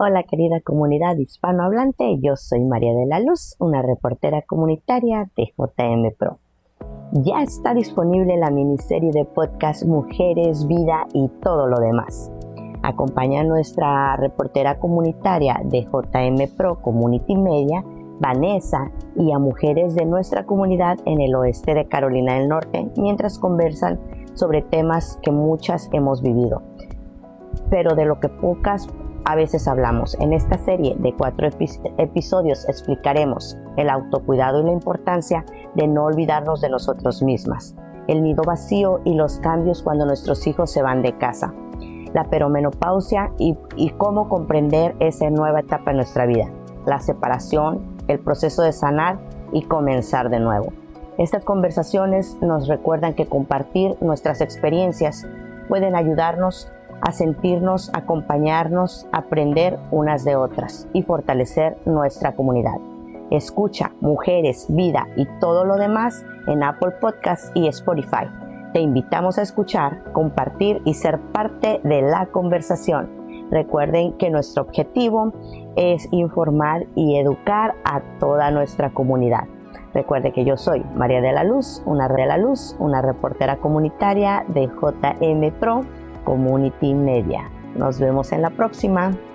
Hola querida comunidad hispanohablante, yo soy María de la Luz, una reportera comunitaria de JM Pro. Ya está disponible la miniserie de podcast Mujeres, Vida y todo lo demás. Acompaña a nuestra reportera comunitaria de JM Pro Community Media, Vanessa, y a mujeres de nuestra comunidad en el oeste de Carolina del Norte, mientras conversan sobre temas que muchas hemos vivido, pero de lo que pocas a veces hablamos. En esta serie de 4 episodios explicaremos el autocuidado y la importancia de no olvidarnos de nosotros mismas, el nido vacío y los cambios cuando nuestros hijos se van de casa, la perimenopausia y cómo comprender esa nueva etapa en nuestra vida, la separación, el proceso de sanar y comenzar de nuevo. Estas conversaciones nos recuerdan que compartir nuestras experiencias pueden ayudarnos a sentirnos, acompañarnos, aprender unas de otras y fortalecer nuestra comunidad. Escucha Mujeres, Vida y todo lo demás en Apple Podcasts y Spotify. Te invitamos a escuchar, compartir y ser parte de la conversación. Recuerden que nuestro objetivo es informar y educar a toda nuestra comunidad. Recuerde que yo soy María de la Luz, una reportera comunitaria de JM Pro Community Media. Nos vemos en la próxima.